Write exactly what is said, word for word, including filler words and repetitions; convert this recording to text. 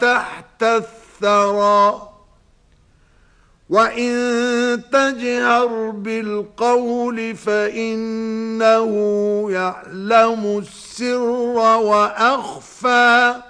تحت الثرى وإن تجهر بالقول فإنه يعلم السر وأخفى